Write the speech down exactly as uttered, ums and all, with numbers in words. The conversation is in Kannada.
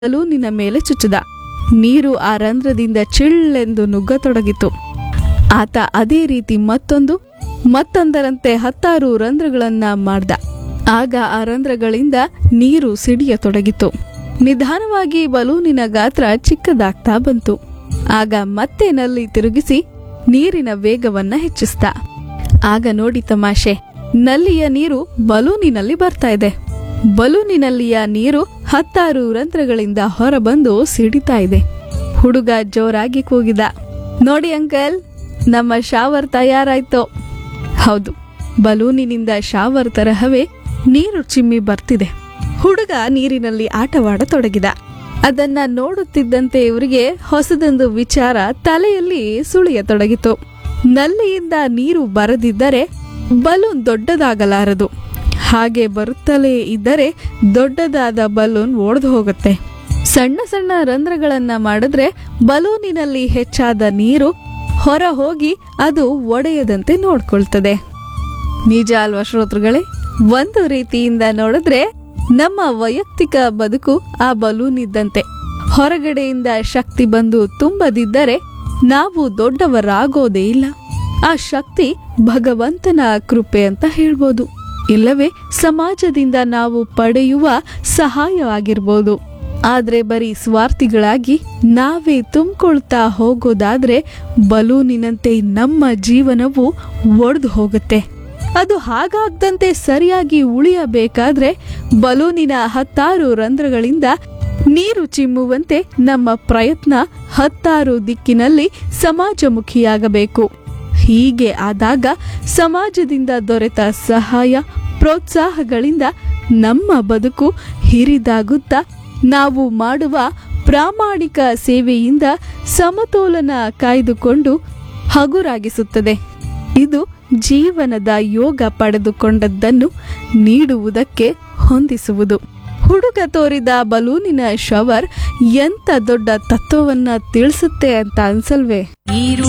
ಬಲೂನಿನ ಮೇಲೆ ಚುಚ್ಚಿದ. ನೀರು ಆ ರಂಧ್ರದಿಂದ ಚಿಳ್ಳೆಂದು ನುಗ್ಗತೊಡಗಿತು. ಆತ ಅದೇ ರೀತಿ ಮತ್ತೊಂದು ಮತ್ತೊಂದರಂತೆ ಹತ್ತಾರು ರಂಧ್ರಗಳನ್ನ ಮಾಡ್ದ. ಆಗ ಆ ರಂಧ್ರಗಳಿಂದ ನೀರು ಸಿಡಿಯತೊಡಗಿತು. ನಿಧಾನವಾಗಿ ಬಲೂನಿನ ಗಾತ್ರ ಚಿಕ್ಕದಾಗ್ತಾ ಬಂತು. ಆಗ ಮತ್ತೆ ನಲ್ಲಿ ತಿರುಗಿಸಿ ನೀರಿನ ವೇಗವನ್ನ ಹೆಚ್ಚಿಸ್ದ. ಆಗ ನೋಡಿ ತಮಾಷೆ, ನಲ್ಲಿಯ ನೀರು ಬಲೂನಿನಲ್ಲಿ ಬರ್ತಾ ಇದೆ. ಬಲೂನಿನಲ್ಲಿಯ ನೀರು ಹತ್ತಾರು ರಂಧ್ರಗಳಿಂದ ಹೊರಬಂದು ಸಿಡಿತಾ ಇದೆ. ಹುಡುಗ ಜೋರಾಗಿ ಕೂಗಿದ, ನೋಡಿ ಅಂಕಲ್, ನಮ್ಮ ಶಾವರ್ ತಯಾರಾಯ್ತು. ಹೌದು, ಬಲೂನಿನಿಂದ ಶಾವರ್ ತರಹವೇ ನೀರು ಚಿಮ್ಮಿ ಬರ್ತಿದೆ. ಹುಡುಗ ನೀರಿನಲ್ಲಿ ಆಟವಾಡತೊಡಗಿದ. ಅದನ್ನ ನೋಡುತ್ತಿದ್ದಂತೆ ಇವರಿಗೆ ಹೊಸದೊಂದು ವಿಚಾರ ತಲೆಯಲ್ಲಿ ಸುಳಿಯತೊಡಗಿತು. ನಲ್ಲಿಯಿಂದ ನೀರು ಬರದಿದ್ದರೆ ಬಲೂನ್ ದೊಡ್ಡದಾಗಲಾರದು. ಹಾಗೆ ಬರುತ್ತಲೇ ಇದ್ದರೆ ದೊಡ್ಡದಾದ ಬಲೂನ್ ಒಡೆದು ಹೋಗುತ್ತೆ. ಸಣ್ಣ ಸಣ್ಣ ರಂಧ್ರಗಳನ್ನ ಮಾಡಿದ್ರೆ ಬಲೂನಿನಲ್ಲಿ ಹೆಚ್ಚಾದ ನೀರು ಹೊರ ಹೋಗಿ ಅದು ಒಡೆಯದಂತೆ ನೋಡ್ಕೊಳ್ತದೆ. ನಿಜ ಅಲ್ವಾ ಶ್ರೋತೃಗಳೇ? ಒಂದು ರೀತಿಯಿಂದ ನೋಡಿದ್ರೆ ನಮ್ಮ ವೈಯಕ್ತಿಕ ಬದುಕು ಆ ಬಲೂನ್ ಇದ್ದಂತೆ. ಹೊರಗಡೆಯಿಂದ ಶಕ್ತಿ ಬಂದು ತುಂಬದಿದ್ದರೆ ನಾವು ದೊಡ್ಡವರಾಗೋದೇ ಇಲ್ಲ. ಆ ಶಕ್ತಿ ಭಗವಂತನ ಕೃಪೆ ಅಂತ ಹೇಳ್ಬೋದು, ಇಲ್ಲವೇ ಸಮಾಜದಿಂದ ನಾವು ಪಡೆಯುವ ಸಹಾಯವಾಗಿರ್ಬೋದು. ಆದ್ರೆ ಬರೀ ಸ್ವಾರ್ಥಿಗಳಾಗಿ ನಾವೇ ತುಂಬಿಕೊಳ್ತಾ ಹೋಗೋದಾದ್ರೆ ಬಲೂನಿನಂತೆ ನಮ್ಮ ಜೀವನವು ಒಡೆದು ಹೋಗುತ್ತೆ. ಅದು ಹಾಗಾಗದಂತೆ ಸರಿಯಾಗಿ ಉಳಿಯಬೇಕಾದ್ರೆ ಬಲೂನಿನ ಹತ್ತಾರು ರಂಧ್ರಗಳಿಂದ ನೀರು ಚಿಮ್ಮುವಂತೆ ನಮ್ಮ ಪ್ರಯತ್ನ ಹತ್ತಾರು ದಿಕ್ಕಿನಲ್ಲಿ ಸಮಾಜಮುಖಿಯಾಗಬೇಕು. ಹೀಗೆ ಆದಾಗ ಸಮಾಜದಿಂದ ದೊರೆತ ಸಹಾಯ ಪ್ರೋತ್ಸಾಹಗಳಿಂದ ನಮ್ಮ ಬದುಕು ಹಿರಿದಾಗುತ್ತಾ ನಾವು ಮಾಡುವ ಪ್ರಾಮಾಣಿಕ ಸೇವೆಯಿಂದ ಸಮತೋಲನ ಕಾಯ್ದುಕೊಂಡು ಹಗುರಾಗಿಸುತ್ತದೆ. ಇದು ಜೀವನದ ಯೋಗ ಪಡೆದುಕೊಂಡದ್ದನ್ನು ನೀಡುವುದಕ್ಕೆ ಹೊಂದಿಸುವುದು. ಹುಡುಗ ತೋರಿದ ಬಲೂನಿನ ಶವರ್ ಎಂತ ದೊಡ್ಡ ತತ್ವವನ್ನ ತಿಳಿಸುತ್ತೆ ಅಂತ ಅನ್ಸಲ್ವೇ?